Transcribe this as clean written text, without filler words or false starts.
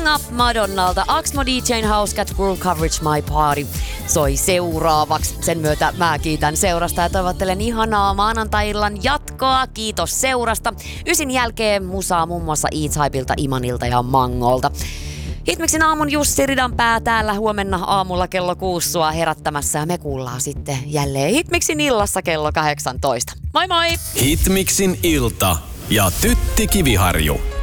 Hang Up Madonnalta. Axmo DJ:n House Cat World Coverage My Party soi seuraavaksi. Sen myötä mä kiitän seurasta ja toivottelen ihanaa maanantai-illan jatkoa. Kiitos seurasta. 9 jälkeen musaa muun muassa E-Typeilta, Imanilta ja Mangolta. Hitmixin aamun Jussi Ridanpää täällä huomenna aamulla kello 6 sua herättämässä ja me kuullaan sitten jälleen Hitmixin illassa kello 18. Moi moi! Hitmixin ilta ja Tytti Kiviharju.